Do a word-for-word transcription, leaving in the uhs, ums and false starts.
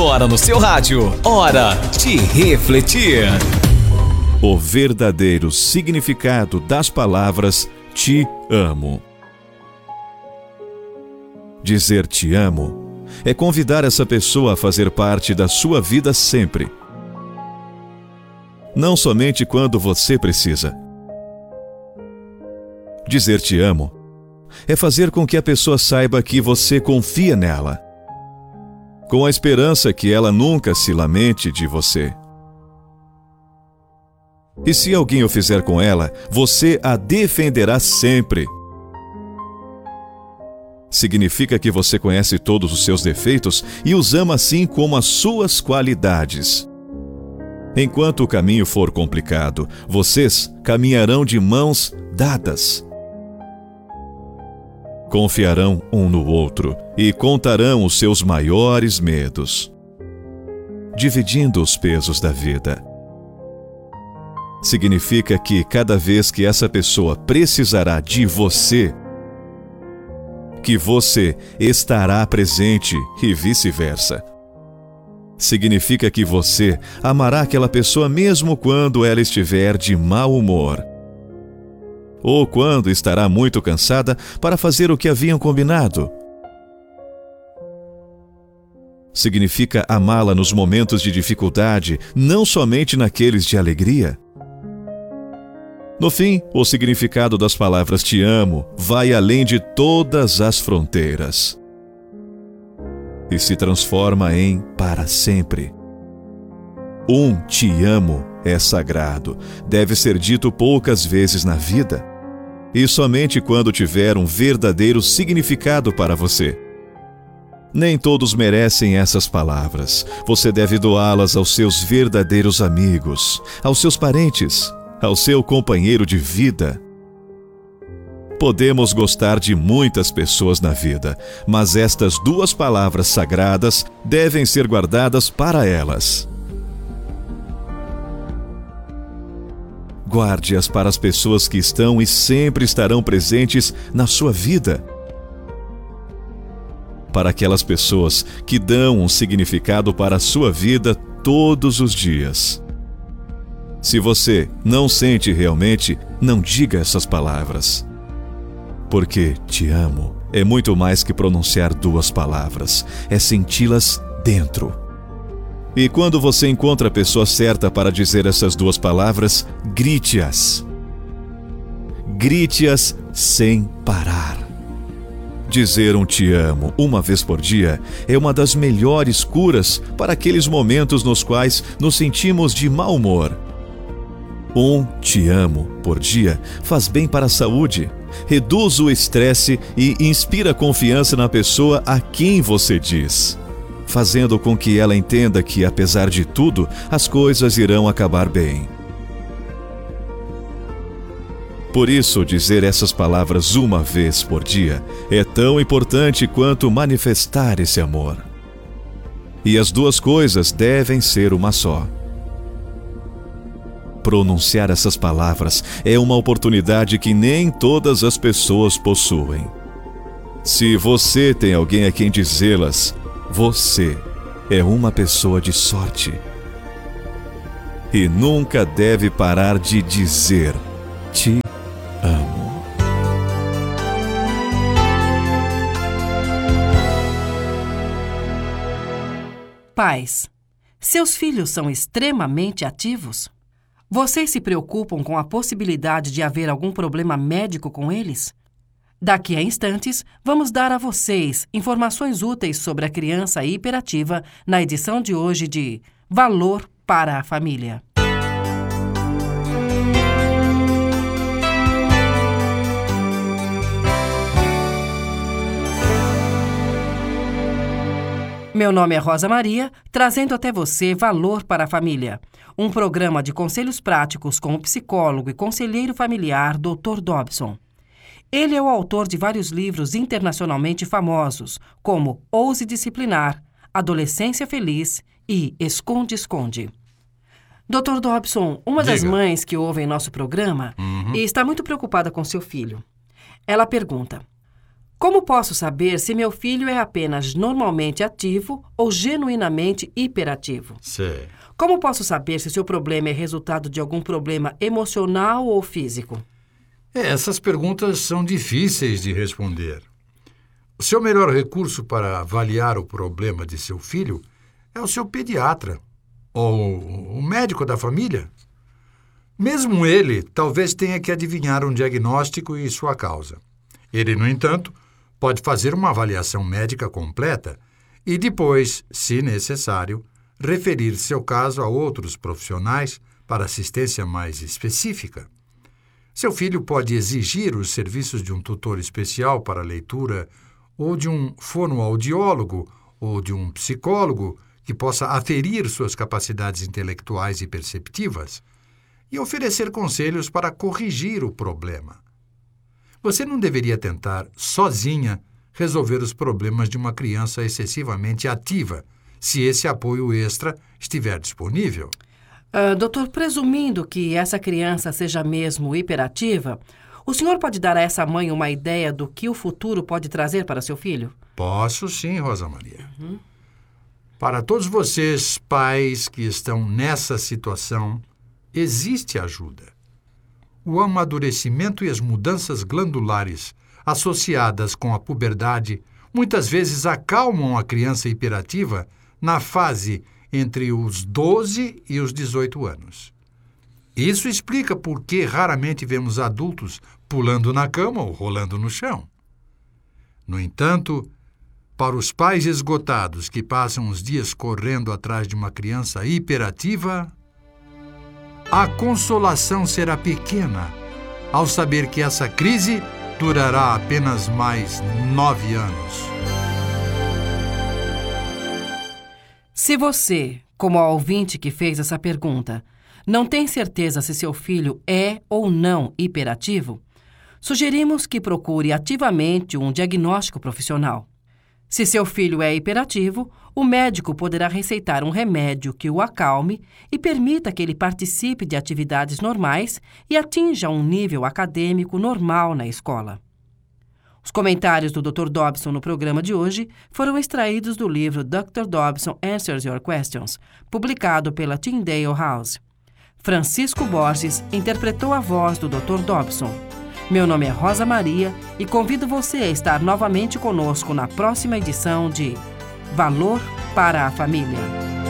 Agora no seu rádio, Hora de Refletir. O verdadeiro significado das palavras te amo. Dizer te amo é convidar essa pessoa a fazer parte da sua vida sempre. Não somente quando você precisa. Dizer te amo é fazer com que a pessoa saiba que você confia nela, com a esperança que ela nunca se lamente de você. E se alguém o fizer com ela, você a defenderá sempre. Significa que você conhece todos os seus defeitos e os ama assim como as suas qualidades. Enquanto o caminho for complicado, vocês caminharão de mãos dadas. Confiarão um no outro e contarão os seus maiores medos, dividindo os pesos da vida. Significa que cada vez que essa pessoa precisará de você, que você estará presente e vice-versa. Significa que você amará aquela pessoa mesmo quando ela estiver de mau humor, ou quando estará muito cansada para fazer o que haviam combinado. Significa amá-la nos momentos de dificuldade, não somente naqueles de alegria. No fim, o significado das palavras te amo vai além de todas as fronteiras e se transforma em para sempre. Um te amo é sagrado, deve ser dito poucas vezes na vida, e somente quando tiver um verdadeiro significado para você. Nem todos merecem essas palavras. Você deve doá-las aos seus verdadeiros amigos, aos seus parentes, ao seu companheiro de vida. Podemos gostar de muitas pessoas na vida, mas estas duas palavras sagradas devem ser guardadas para elas. Guarde-as para as pessoas que estão e sempre estarão presentes na sua vida. Para aquelas pessoas que dão um significado para a sua vida todos os dias. Se você não sente realmente, não diga essas palavras. Porque te amo é muito mais que pronunciar duas palavras, é senti-las dentro. E quando você encontra a pessoa certa para dizer essas duas palavras, grite-as. Grite-as sem parar. Dizer um te amo uma vez por dia é uma das melhores curas para aqueles momentos nos quais nos sentimos de mau humor. Um te amo por dia faz bem para a saúde, reduz o estresse e inspira confiança na pessoa a quem você diz, fazendo com que ela entenda que, apesar de tudo, as coisas irão acabar bem. Por isso, dizer essas palavras uma vez por dia é tão importante quanto manifestar esse amor. E as duas coisas devem ser uma só. Pronunciar essas palavras é uma oportunidade que nem todas as pessoas possuem. Se você tem alguém a quem dizê-las, você é uma pessoa de sorte. E nunca deve parar de dizer te amo. Pais, seus filhos são extremamente ativos? Vocês se preocupam com a possibilidade de haver algum problema médico com eles? Daqui a instantes, vamos dar a vocês informações úteis sobre a criança hiperativa na edição de hoje de Valor para a Família. Meu nome é Rosa Maria, trazendo até você Valor para a Família, um programa de conselhos práticos com o psicólogo e conselheiro familiar doutor Dobson. Ele é o autor de vários livros internacionalmente famosos, como Ouse Disciplinar, Adolescência Feliz e Esconde-Esconde. doutor Dobson, uma Diga. das mães que ouvem nosso programa Uhum. está muito preocupada com seu filho. Ela pergunta: Como posso saber se meu filho é apenas normalmente ativo ou genuinamente hiperativo? Sei. Como posso saber se seu problema é resultado de algum problema emocional ou físico? É, essas perguntas são difíceis de responder. O seu melhor recurso para avaliar o problema de seu filho é o seu pediatra ou o médico da família. Mesmo ele, talvez tenha que adivinhar um diagnóstico e sua causa. Ele, no entanto, pode fazer uma avaliação médica completa e depois, se necessário, referir seu caso a outros profissionais para assistência mais específica. Seu filho pode exigir os serviços de um tutor especial para leitura ou de um fonoaudiólogo ou de um psicólogo que possa aferir suas capacidades intelectuais e perceptivas e oferecer conselhos para corrigir o problema. Você não deveria tentar, sozinha, resolver os problemas de uma criança excessivamente ativa, se esse apoio extra estiver disponível. Uh, doutor, presumindo que essa criança seja mesmo hiperativa, o senhor pode dar a essa mãe uma ideia do que o futuro pode trazer para seu filho? Posso sim, Rosa Maria. Uhum. Para todos vocês, pais que estão nessa situação, existe ajuda. O amadurecimento e as mudanças glandulares associadas com a puberdade muitas vezes acalmam a criança hiperativa na fase entre os doze e os dezoito anos. Isso explica por que raramente vemos adultos pulando na cama ou rolando no chão. No entanto, para os pais esgotados que passam os dias correndo atrás de uma criança hiperativa, a consolação será pequena ao saber que essa crise durará apenas mais nove anos. Se você, como a ouvinte que fez essa pergunta, não tem certeza se seu filho é ou não hiperativo, sugerimos que procure ativamente um diagnóstico profissional. Se seu filho é hiperativo, o médico poderá receitar um remédio que o acalme e permita que ele participe de atividades normais e atinja um nível acadêmico normal na escola. Os comentários do doutor Dobson no programa de hoje foram extraídos do livro doutor Dobson Answers Your Questions, publicado pela Tyndale House. Francisco Borges interpretou a voz do doutor Dobson. Meu nome é Rosa Maria e convido você a estar novamente conosco na próxima edição de Valor para a Família.